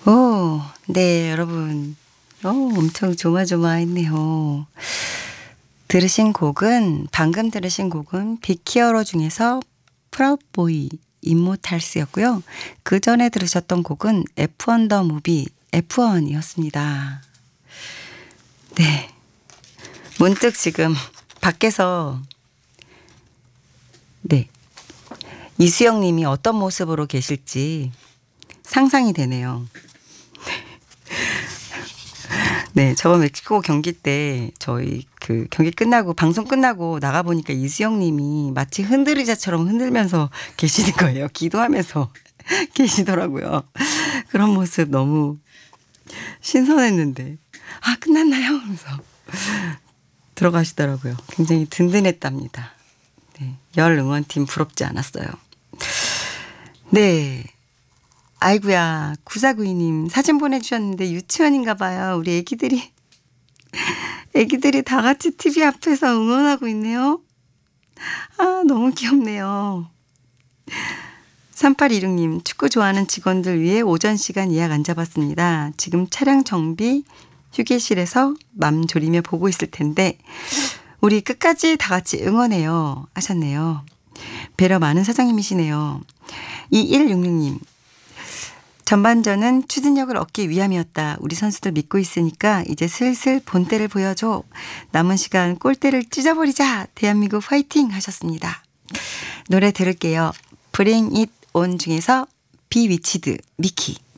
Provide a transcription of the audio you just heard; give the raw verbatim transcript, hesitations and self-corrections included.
오, 네, 여러분. 어, 엄청 조마조마했네요. 들으신 곡은, 방금 들으신 곡은 빅히어로 중에서 프라우보이 임모탈스였고요. 그 전에 들으셨던 곡은 에프원 더 무비 에프원이었습니다. 네. 문득 지금 밖에서, 네. 이수영 님이 어떤 모습으로 계실지 상상이 되네요. 네, 저번 멕시코 경기 때 저희 그 경기 끝나고 방송 끝나고 나가 보니까 이수영 님이 마치 흔들의자처럼 흔들면서 계시는 거예요. 기도하면서 계시더라고요. 그런 모습 너무 신선했는데 아 끝났나요? 하면서 들어가시더라고요. 굉장히 든든했답니다. 네, 열 응원팀 부럽지 않았어요. 네. 아이고야, 구사구이 님 사진 보내주셨는데 유치원인가 봐요. 우리 애기들이, 애기들이 다 같이 티비 앞에서 응원하고 있네요. 아, 너무 귀엽네요. 삼팔이육 님, 축구 좋아하는 직원들 위해 오전 시간 예약 안 잡았습니다. 지금 차량 정비 휴게실에서 맘 졸이며 보고 있을 텐데, 우리 끝까지 다 같이 응원해요. 하셨네요. 배려 많은 사장님이시네요. 이일육육 님, 전반전은 추진력을 얻기 위함이었다. 우리 선수들 믿고 있으니까 이제 슬슬 본때를 보여줘. 남은 시간 골대를 찢어버리자. 대한민국 화이팅 하셨습니다. 노래 들을게요. Bring It On 중에서 비위치드 미키.